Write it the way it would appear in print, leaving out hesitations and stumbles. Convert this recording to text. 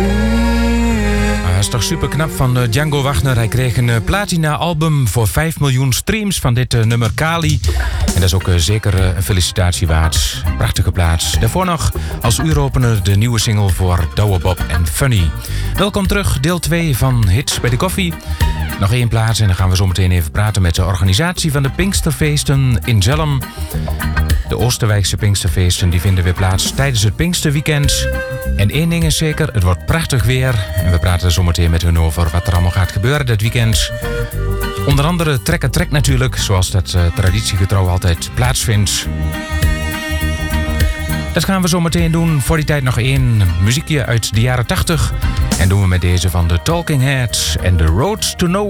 Dat is toch super knap van Django Wagner. Hij kreeg een platina-album voor 5 miljoen streams van dit nummer Kali. En dat is ook zeker een felicitatie waard. Prachtige plaats. Daarvoor nog als uuropener de nieuwe single voor Douwe Bob en Funny. Welkom terug, deel 2 van Hits bij de Koffie. Nog 1 plaats en dan gaan we zo meteen even praten met de organisatie van de Pinksterfeesten in Zelhem. De Oosterwijkse Pinksterfeesten die vinden weer plaats tijdens het Pinksterweekend. En 1 ding is zeker, het wordt prachtig weer. En we praten er zo meteen met hun over wat er allemaal gaat gebeuren dit weekend. Onder andere Trek natuurlijk, zoals dat traditiegetrouw altijd plaatsvindt. Dat gaan we zo meteen doen. Voor die tijd nog 1 muziekje uit de jaren 80. En doen we met deze van de Talking Heads en The Road to Nowhere.